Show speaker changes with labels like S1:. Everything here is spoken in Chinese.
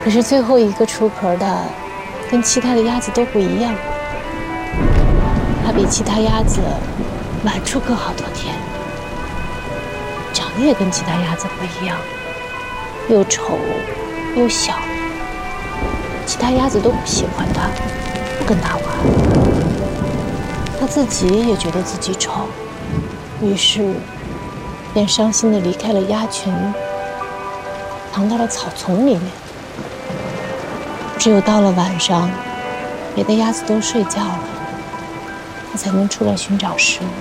S1: 可是最后一个出壳的，跟其他的鸭子都不一样。它比其他鸭子晚出壳好多天，长得也跟其他鸭子不一样，又丑又小。其他鸭子都不喜欢它，不跟它玩。它自己也觉得自己丑，于是便伤心地离开了鸭群，藏到了草丛里面。只有到了晚上，别的鸭子都睡觉了，它才能出来寻找食物。